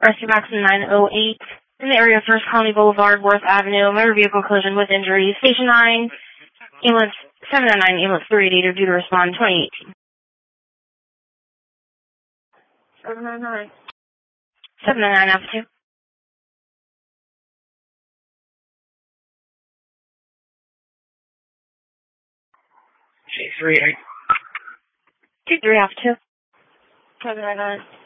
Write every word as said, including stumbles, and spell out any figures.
Rescue Box nine oh eight in the area of First Colony Boulevard, Worth Avenue. Motor vehicle collision with injuries. Station nine, ambulance seven nine nine, ambulance three eighty, due to respond twenty eighteen. seven nine nine. seven nine nine, Alpha two. J three eight. two three, Alpha two. seven nine nine.